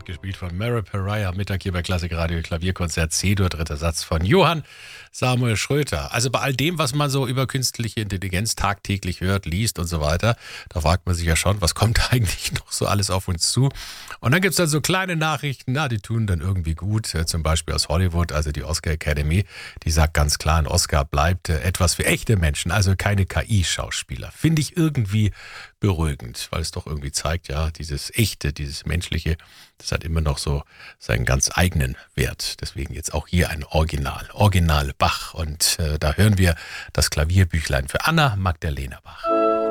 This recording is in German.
und gespielt von Mary Pariah. Mittag hier bei Klassik Radio Klavierkonzert C-Dur, dritter Satz von Johann Samuel Schröter. Also bei all dem, was man so über künstliche Intelligenz tagtäglich hört, liest und so weiter, da fragt man sich ja schon, was kommt eigentlich noch so alles auf uns zu? Und dann gibt es dann so kleine Nachrichten, die tun dann irgendwie gut. Zum Beispiel aus Hollywood, also die Oscar Academy, die sagt ganz klar, ein Oscar bleibt etwas für echte Menschen, also keine KI-Schauspieler. Finde ich irgendwie beruhigend, weil es doch irgendwie zeigt, ja, dieses Echte, dieses Menschliche, das hat immer noch so seinen ganz eigenen Wert. Deswegen jetzt auch hier ein Original Bach. Und da hören wir das Klavierbüchlein für Anna Magdalena Bach.